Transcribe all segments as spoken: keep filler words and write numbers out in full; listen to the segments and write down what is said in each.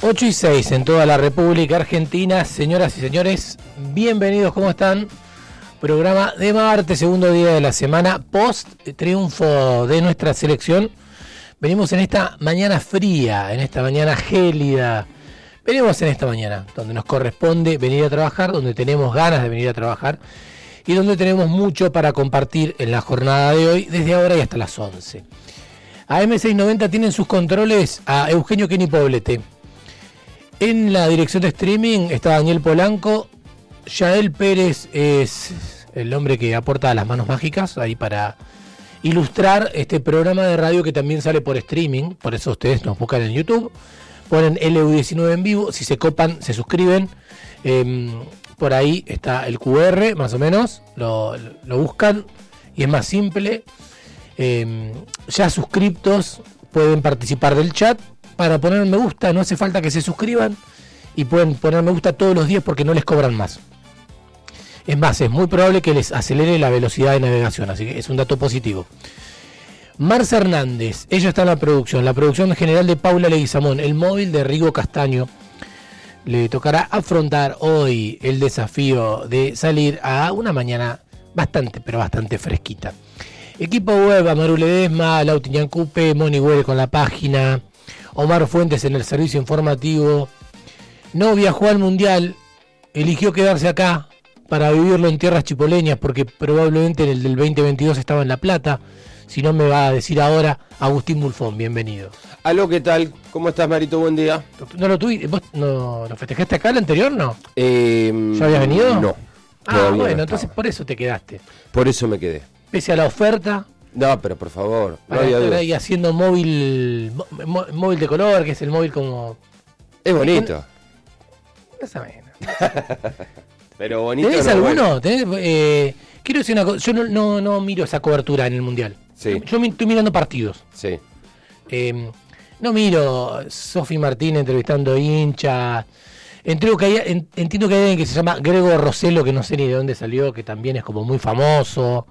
ocho y seis en toda la República Argentina. Señoras y señores, bienvenidos, ¿cómo están? Programa de martes, segundo día de la semana, post triunfo de nuestra selección. Venimos en esta mañana fría, en esta mañana gélida. Venimos en esta mañana, donde nos corresponde venir a trabajar, donde tenemos ganas de venir a trabajar y donde tenemos mucho para compartir en la jornada de hoy, desde ahora y hasta las once. A eme seiscientos noventa tienen sus controles a Eugenio Kenny Poblete. En la dirección de streaming está Daniel Polanco. Yael Pérez es el hombre que aporta las manos mágicas ahí para ilustrar este programa de radio que también sale por streaming. Por eso ustedes nos buscan en YouTube, ponen L U diecinueve en vivo, si se copan, se suscriben. Eh, por ahí está el cu erre, más o menos, lo, lo buscan y es más simple. Eh, ya suscriptos pueden participar del chat para poner me gusta, no hace falta que se suscriban y pueden poner me gusta todos los días porque no les cobran más. Es más, es muy probable que les acelere la velocidad de navegación, así que es un dato positivo. Marce Hernández, ella está en la producción, la producción general de Paula Leguizamón, el móvil de Rigo Castaño. Le tocará afrontar hoy el desafío de salir a una mañana bastante, pero bastante fresquita. Equipo web, Amaru Ledesma, Lauti Ñancupe, Moni Güell con la página, Omar Fuentes en el servicio informativo. No viajó al Mundial, eligió quedarse acá para vivirlo en tierras chipoleñas porque probablemente en el del veinte veintidós estaba en La Plata. Si no me va a decir ahora Agustín Bulfón, bienvenido. Aló, ¿qué tal? ¿Cómo estás, Marito? Buen día. ¿No lo tuviste? ¿Vos no, lo festejaste acá el anterior, no? Eh, ¿Ya habías venido? No. Ah, bueno, no entonces por eso te quedaste. Por eso me quedé. Pese a la oferta. No, pero por favor, no para había estar duda. ahí haciendo móvil, mo- móvil de color, que es el móvil como... Es bonito. Más o menos. Pero bonito. ¿Tenés no, alguno? bueno. ¿Tenés, eh, quiero decir una cosa, yo no, no, no miro esa cobertura en el Mundial. Sí. Yo mi- estoy mirando partidos. Sí. Eh, no miro Sofi Martínez entrevistando hinchas. Entiendo que, hay, en- entiendo que hay alguien que se llama Grego Rossello, que no sé ni de dónde salió, que también es como muy famoso.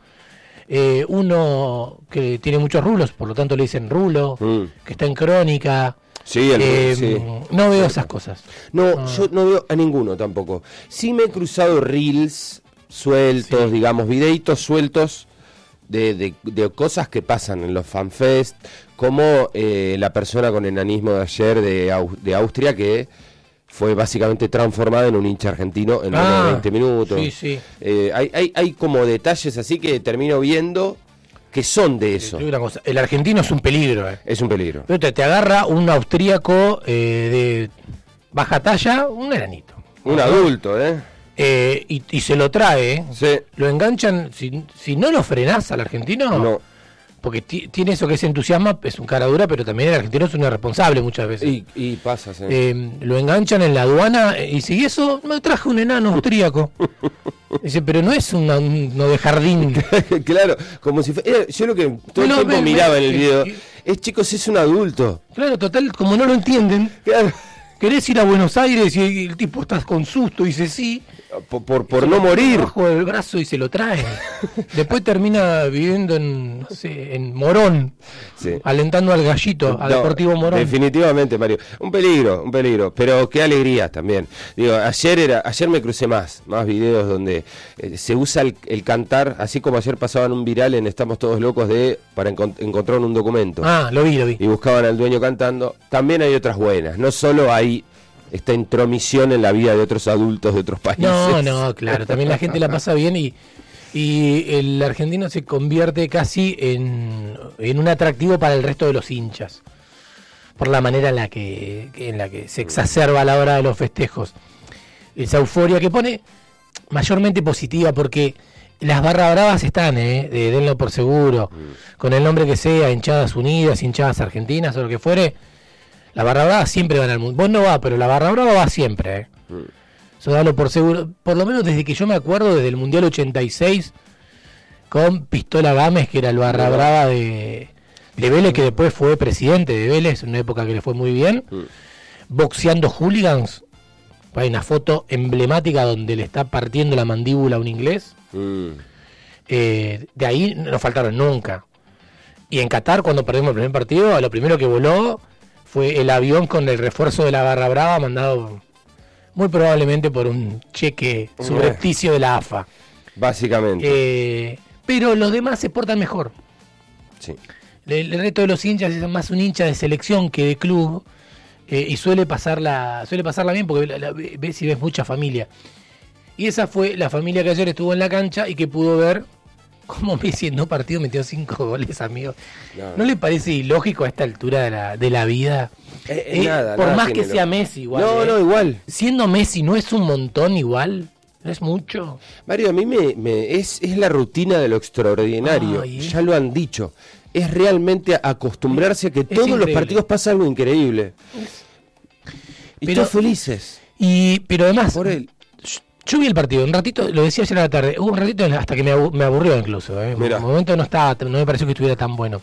Eh, uno que tiene muchos rulos, por lo tanto le dicen rulo, Mm. que está en Crónica. Sí, el Eh, sí. No veo esas cosas. No, Ah. yo no veo a ninguno tampoco. Sí me he cruzado reels sueltos, Sí. digamos, videitos sueltos de, de, de cosas que pasan en los fanfest, como eh, la persona con enanismo de ayer de, Au- de Austria que fue básicamente transformada en un hincha argentino en menos Ah, de veinte minutos. sí, sí. Eh, hay, hay, hay como detalles así que termino viendo que son de eso. Te digo una cosa, el argentino es un peligro. Eh. Es un peligro. Pero te, te agarra un austríaco eh, de baja talla, un enanito. Un adulto, ¿eh? Eh, y, y se lo trae. eh. Sí. Lo enganchan, si, si no lo frenás al argentino, No. porque ti- tiene eso que se entusiasma, es un cara dura, pero también el argentino es un irresponsable muchas veces. Y, y pasa, sí. Eh, lo enganchan en la aduana eh, y si eso, me traje un enano austríaco. Dice, pero no es una- uno de jardín. Claro, como si fuera. Yo lo que todo el No, tiempo ven, miraba ven, en el y- video y- es, chicos, es un adulto. Claro, total, como no lo entienden, Claro. querés ir a Buenos Aires y el tipo está con susto y dice sí. Por, por, por Se no lo pone morir. Bajo del brazo y se lo traen. Después termina viviendo en, no sé, en Morón, Sí. alentando al gallito, a No, Deportivo Morón. Definitivamente, Mario. Un peligro, un peligro. Pero qué alegría también. Digo, ayer era, ayer me crucé más, más videos donde eh, se usa el, el cantar, así como ayer pasaban un viral en Estamos Todos Locos de para encont- encontrar un documento. Ah, lo vi, lo vi. Y buscaban al dueño cantando. También hay otras buenas. No solo hay esta intromisión en la vida de otros adultos de otros países. No, no, claro, también la gente la pasa bien y, y el argentino se convierte casi en, en un atractivo para el resto de los hinchas, por la manera en la que, en la que se exacerba a la hora de los festejos. Esa euforia que pone mayormente positiva porque las barra bravas están, eh, de, denlo por seguro, con el nombre que sea, hinchadas unidas, hinchadas argentinas o lo que fuere. La barra brava siempre va al mundo. Vos no va, pero la barra brava va siempre. ¿eh? Mm. Eso dalo por seguro. Por lo menos desde que yo me acuerdo, desde el Mundial ochenta y seis, con Pistola Gámez, que era el barra mm. brava de, de Vélez, que después fue presidente de Vélez, en una época que le fue muy bien. Mm. Boxeando hooligans. Hay una foto emblemática donde le está partiendo la mandíbula a un inglés. Mm. Eh, de ahí no faltaron nunca. Y en Qatar, cuando perdimos el primer partido, lo primero que voló fue el avión con el refuerzo de la Barra Brava mandado muy probablemente por un cheque subrepticio de la A F A. Básicamente. Eh, pero los demás se portan mejor. Sí. El, el resto de los hinchas es más un hincha de selección que de club, eh, y suele pasarla, suele pasarla bien porque la, la, ves y ves mucha familia. Y esa fue la familia que ayer estuvo en la cancha y que pudo ver cómo Messi en dos partidos metió cinco goles, amigos. No, ¿No le parece ilógico a esta altura de la, de la vida? Eh, eh, nada, por nada más que lo... sea Messi igual. No, eh. no, igual. Siendo Messi, ¿no es un montón igual? ¿No es mucho? Mario, a mí me, me es, es la rutina de lo extraordinario. Ay, ya lo han dicho. Es realmente acostumbrarse a que es todos increíble. Los partidos pasa algo increíble. Es... Y pero, todos felices. Y, pero además, por él. Yo vi el partido, un ratito, lo decía ayer a la tarde, hubo un ratito hasta que me, abu- me aburrió incluso. ¿eh? En un momento no estaba, no me pareció que estuviera tan bueno.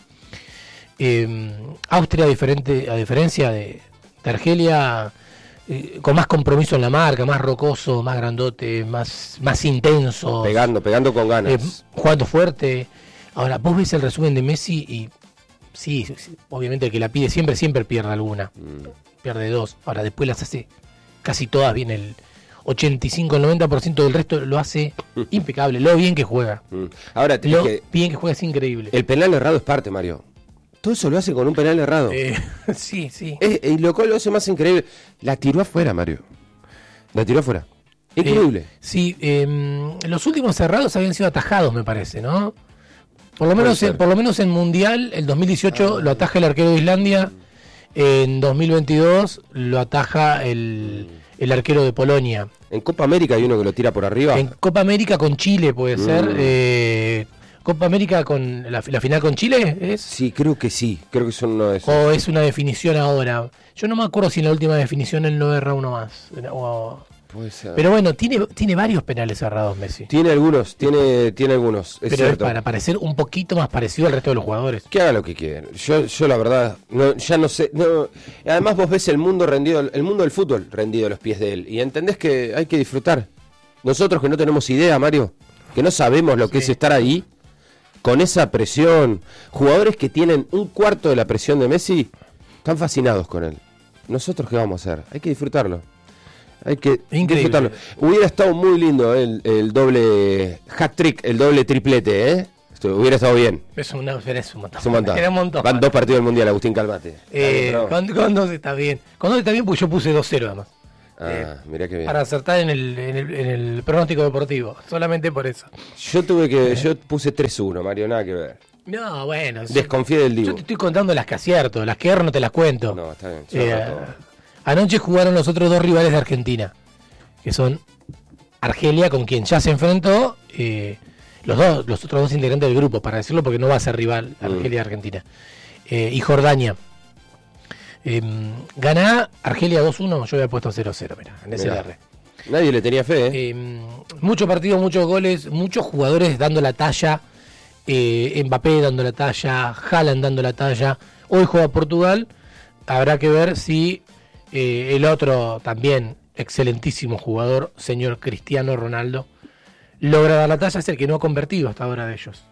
Eh, Austria, diferente, a diferencia de, de Argelia, eh, con más compromiso en la marca, más rocoso, más grandote, más, más intenso. Pegando, pegando con ganas. Eh, jugando fuerte. Ahora, vos ves el resumen de Messi y sí, sí, obviamente el que la pide siempre, siempre pierde alguna. Mm. Pierde dos. Ahora, después las hace casi todas bien. El ochenta y cinco al noventa por ciento del resto lo hace impecable. Lo bien que juega. Mm. Ahora, lo que bien que juega es increíble. El penal errado es parte, Mario. Todo eso lo hace con un penal errado. Eh, sí, sí. Es, y lo cual lo hace más increíble. La tiró afuera, Mario. La tiró afuera. Increíble. Eh, sí, eh, los últimos errados habían sido atajados, me parece, ¿no? Por lo menos, en, por lo menos en Mundial, el dos mil dieciocho ah, lo ataja el arquero de Islandia. En dos mil veintidós lo ataja el, el arquero de Polonia. En Copa América hay uno que lo tira por arriba. En Copa América con Chile puede mm. ser. Eh, Copa América con la, la final con Chile, ¿es? Sí, creo que sí. Creo que son uno de esos. O es una definición ahora. Yo no me acuerdo si en la última definición él no erra uno más. O, puede ser. Pero bueno, tiene, tiene varios penales errados Messi. Tiene algunos, tiene, tiene algunos. Es Pero cierto. Es para parecer un poquito más parecido al resto de los jugadores. Que haga lo que quieren. Yo, yo la verdad, no, ya no sé. No, además vos ves el mundo rendido, el mundo del fútbol rendido a los pies de él. Y entendés que hay que disfrutar. Nosotros que no tenemos idea, Mario, que no sabemos lo que sí. es estar ahí, con esa presión. Jugadores que tienen un cuarto de la presión de Messi, están fascinados con él. ¿Nosotros qué vamos a hacer? Hay que disfrutarlo. Hay que Increíble. disfrutarlo. Hubiera estado muy lindo el, el doble hat-trick, el doble triplete, ¿eh? Esto hubiera estado bien. Es, una, es un montón. Es un montón. Era un montón. Van dos partidos del Mundial, Agustín, calmate. Eh, no. con, con dos está bien. Con dos está bien porque yo puse dos cero además. Ah, eh, mirá qué bien. Para acertar en el, en, el, en el pronóstico deportivo. Solamente por eso. Yo tuve que... Eh. Yo puse tres uno, Mario, nada que ver. No, bueno. Desconfié del Divo. Yo te estoy contando las que acierto. Las que erro no te las cuento. No, está bien. Eh, anoche jugaron los otros dos rivales de Argentina, que son Argelia, con quien ya se enfrentó, eh, los dos, los otros dos integrantes del grupo, para decirlo, porque no va a ser rival Argelia y mm. Argentina, eh, y Jordania. Eh, gana Argelia dos uno, yo había puesto cero cero, mira, en S L R. Nadie le tenía fe, ¿eh? eh muchos partidos, muchos goles, muchos jugadores dando la talla, eh, Mbappé dando la talla, Haaland dando la talla. Hoy juega Portugal, habrá que ver si eh, el otro también excelentísimo jugador, señor Cristiano Ronaldo, logra dar la talla. Es el que no ha convertido hasta ahora de ellos.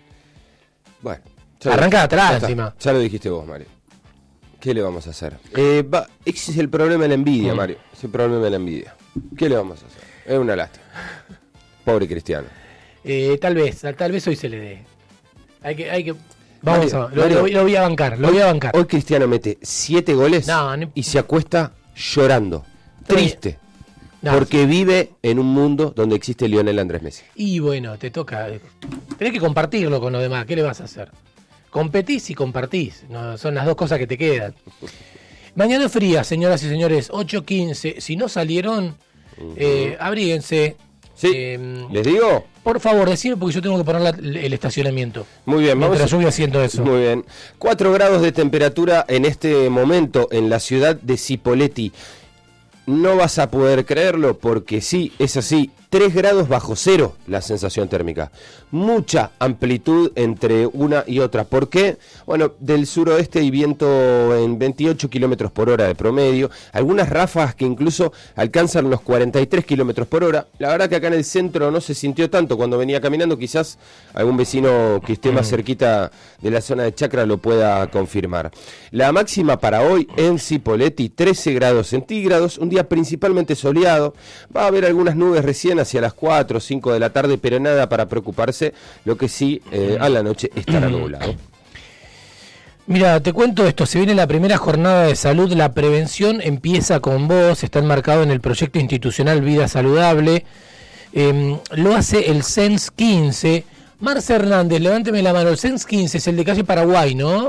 Bueno, arranca de atrás ya encima. Ya lo dijiste vos, Mario. ¿Qué le vamos a hacer? Eh, va, ese es el problema de la envidia, mm. Mario. Es el problema de la envidia. ¿Qué le vamos a hacer? Es una lástima. Pobre Cristiano. Eh, tal vez, tal vez hoy se le dé. Hay que, hay que. Vamos Mario, a lo, Mario, lo, lo voy a bancar, lo hoy, voy a bancar. Hoy Cristiano mete siete goles no, no, y se acuesta llorando. Triste. No, porque sí. vive en un mundo donde existe Lionel Andrés Messi. Y bueno, te toca. Tenés que compartirlo con los demás. ¿Qué le vas a hacer? Competís y compartís. No, son las dos cosas que te quedan. Mañana fría, señoras y señores. ocho quince. Si no salieron, uh-huh. eh, abríguense. Sí. Eh, ¿Les digo? Por favor, decime porque yo tengo que poner la, el estacionamiento. Muy bien, vamos. Mientras yo voy haciendo eso. Muy bien. cuatro grados de temperatura en este momento en la ciudad de Cipolletti. No vas a poder creerlo porque sí, es así. tres grados bajo cero la sensación térmica. Mucha amplitud entre una y otra. ¿Por qué? Bueno, del suroeste hay viento en veintiocho kilómetros por hora de promedio. Algunas ráfagas que incluso alcanzan los cuarenta y tres kilómetros por hora. La verdad que acá en el centro no se sintió tanto cuando venía caminando. Quizás algún vecino que esté más cerquita de la zona de Chacra lo pueda confirmar. La máxima para hoy en Cipolletti, trece grados centígrados. Un día principalmente soleado. Va a haber algunas nubes recién hacia las cuatro o cinco de la tarde, pero nada para preocuparse. Lo que sí, eh, a la noche estará nublado. Mira, te cuento esto, se viene la primera jornada de salud, la prevención empieza con vos, está enmarcado en el proyecto institucional Vida Saludable, eh, lo hace el C E N S quince. Marce Hernández, levánteme la mano, el C E N S quince es el de calle Paraguay, ¿no?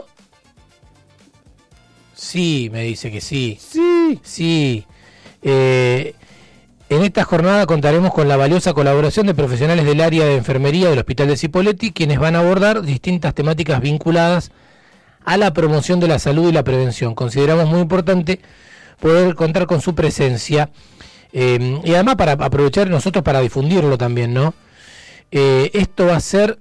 Sí, me dice que sí. Sí. Sí. Eh, en esta jornada contaremos con la valiosa colaboración de profesionales del área de enfermería del Hospital de Cipolletti, quienes van a abordar distintas temáticas vinculadas a la promoción de la salud y la prevención. Consideramos muy importante poder contar con su presencia eh, y además para aprovechar nosotros para difundirlo también, ¿no? Eh, esto va a ser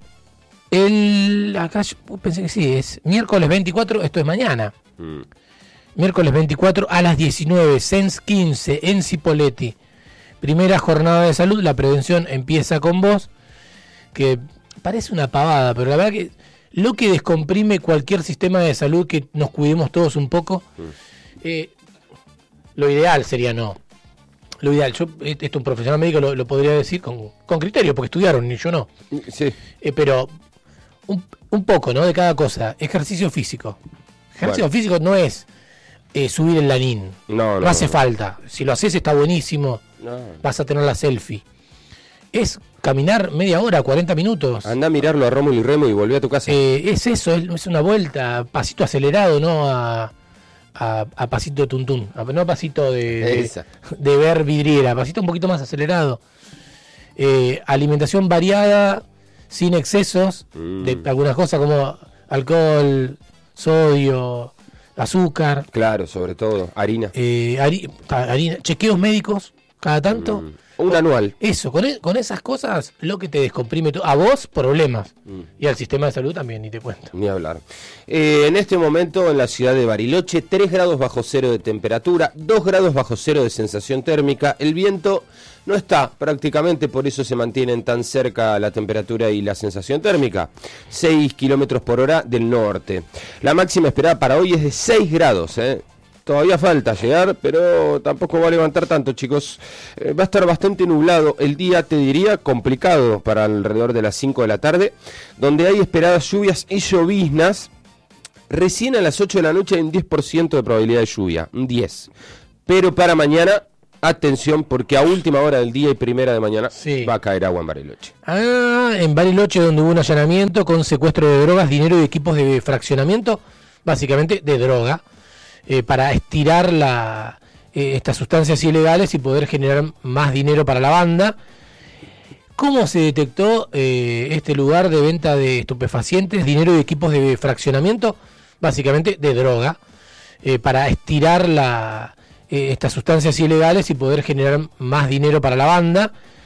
el... Acá yo pensé que sí, es miércoles veinticuatro, esto es mañana. Mm. Miércoles veinticuatro a las diecinueve, C E N S quince en Cipolletti. Primera jornada de salud, la prevención empieza con vos, que parece una pavada, pero la verdad que lo que descomprime cualquier sistema de salud, que nos cuidemos todos un poco, mm. eh, lo ideal sería no. Lo ideal, yo, esto un profesional médico lo, lo podría decir con, con criterio, porque estudiaron, ni yo no. Sí. Eh, pero un, un poco, ¿no? De cada cosa. Ejercicio físico. Ejercicio bueno. físico no es eh, subir el lanín. No, no, no hace no. falta. Si lo haces está buenísimo. No. Vas a tener la selfie. Es caminar media hora, cuarenta minutos. Anda a mirarlo a Rómulo y Remo y volví a tu casa. Eh, es eso, es, es una vuelta, pasito acelerado, no a, a, a pasito tuntún, a, no a pasito de, de, de ver vidriera, pasito un poquito más acelerado. Eh, alimentación variada, sin excesos, mm. de algunas cosas como alcohol, sodio, azúcar. Claro, sobre todo, harina. Eh, hari, harina, chequeos médicos, cada tanto. Mm. Un con, anual. Eso, con, con esas cosas, lo que te descomprime todo. A vos, problemas. Mm. Y al sistema de salud también, ni te cuento. Ni hablar. Eh, en este momento, en la ciudad de Bariloche, tres grados bajo cero de temperatura, dos grados bajo cero de sensación térmica. El viento no está prácticamente, por eso se mantienen tan cerca la temperatura y la sensación térmica. seis kilómetros por hora del norte. La máxima esperada para hoy es de seis grados, ¿eh? Todavía falta llegar, pero tampoco va a levantar tanto, chicos. Eh, va a estar bastante nublado el día, te diría, complicado para alrededor de las cinco de la tarde, donde hay esperadas lluvias y lloviznas. Recién a las ocho de la noche hay un diez por ciento de probabilidad de lluvia, un diez. Pero para mañana, atención, porque a última hora del día y primera de mañana sí. va a caer agua en Bariloche. Ah, en Bariloche, donde hubo un allanamiento con secuestro de drogas, dinero y equipos de fraccionamiento, básicamente de droga. Eh, para estirar la, eh, estas sustancias ilegales y poder generar más dinero para la banda. ¿Cómo se detectó eh, este lugar de venta de estupefacientes, dinero y equipos de fraccionamiento? Básicamente de droga, eh, para estirar la, eh, estas sustancias ilegales y poder generar más dinero para la banda.